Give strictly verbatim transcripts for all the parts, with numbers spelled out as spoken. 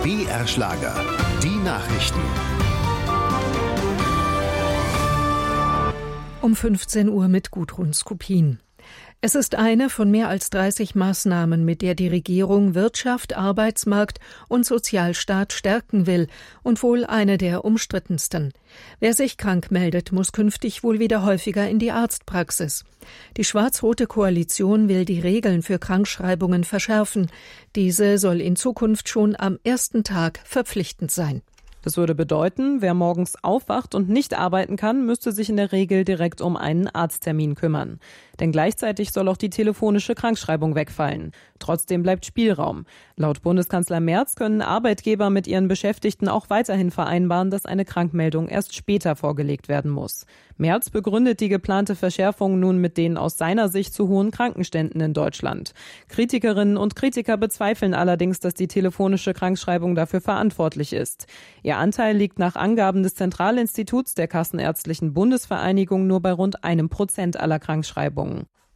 B R Schlager, die Nachrichten. Um fünfzehn Uhr mit Gudrun Skupin. Es ist eine von mehr als dreißig Maßnahmen, mit der die Regierung Wirtschaft, Arbeitsmarkt und Sozialstaat stärken will und wohl eine der umstrittensten. Wer sich krank meldet, muss künftig wohl wieder häufiger in die Arztpraxis. Die schwarz-rote Koalition will die Regeln für Krankschreibungen verschärfen. Diese soll in Zukunft schon am ersten Tag verpflichtend sein. Das würde bedeuten, wer morgens aufwacht und nicht arbeiten kann, müsste sich in der Regel direkt um einen Arzttermin kümmern. Denn gleichzeitig soll auch die telefonische Krankschreibung wegfallen. Trotzdem bleibt Spielraum. Laut Bundeskanzler Merz können Arbeitgeber mit ihren Beschäftigten auch weiterhin vereinbaren, dass eine Krankmeldung erst später vorgelegt werden muss. Merz begründet die geplante Verschärfung nun mit den aus seiner Sicht zu hohen Krankenständen in Deutschland. Kritikerinnen und Kritiker bezweifeln allerdings, dass die telefonische Krankschreibung dafür verantwortlich ist. Ihr Anteil liegt nach Angaben des Zentralinstituts der Kassenärztlichen Bundesvereinigung nur bei rund einem Prozent aller Krankschreibungen.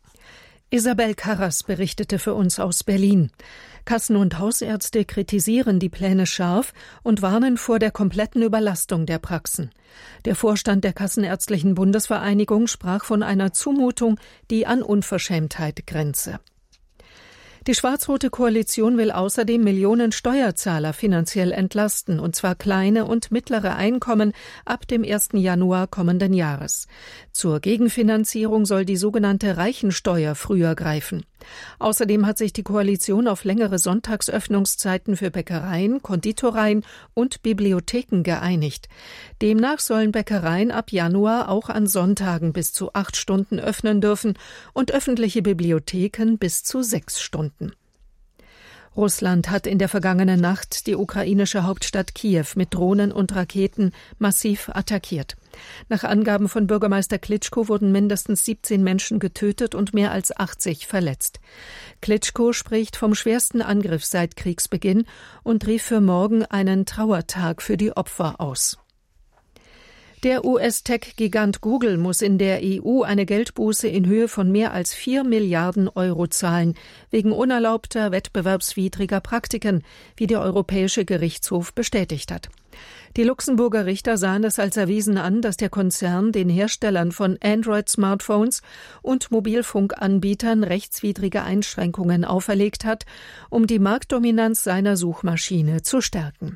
Isabel Karras berichtete für uns aus Berlin. Kassen- und Hausärzte kritisieren die Pläne scharf und warnen vor der kompletten Überlastung der Praxen. Der Vorstand der Kassenärztlichen Bundesvereinigung sprach von einer Zumutung, die an Unverschämtheit grenze. Die schwarz-rote Koalition will außerdem Millionen Steuerzahler finanziell entlasten, und zwar kleine und mittlere Einkommen ab dem ersten Januar kommenden Jahres. Zur Gegenfinanzierung soll die sogenannte Reichensteuer früher greifen. Außerdem hat sich die Koalition auf längere Sonntagsöffnungszeiten für Bäckereien, Konditoreien und Bibliotheken geeinigt. Demnach sollen Bäckereien ab Januar auch an Sonntagen bis zu acht Stunden öffnen dürfen und öffentliche Bibliotheken bis zu sechs Stunden. Russland hat in der vergangenen Nacht die ukrainische Hauptstadt Kiew mit Drohnen und Raketen massiv attackiert. Nach Angaben von Bürgermeister Klitschko wurden mindestens siebzehn Menschen getötet und mehr als achtzig verletzt. Klitschko spricht vom schwersten Angriff seit Kriegsbeginn und rief für morgen einen Trauertag für die Opfer aus. Der U S-Tech-Gigant Google muss in der E U eine Geldbuße in Höhe von mehr als vier Milliarden Euro zahlen, wegen unerlaubter, wettbewerbswidriger Praktiken, wie der Europäische Gerichtshof bestätigt hat. Die Luxemburger Richter sahen es als erwiesen an, dass der Konzern den Herstellern von Android-Smartphones und Mobilfunkanbietern rechtswidrige Einschränkungen auferlegt hat, um die Marktdominanz seiner Suchmaschine zu stärken.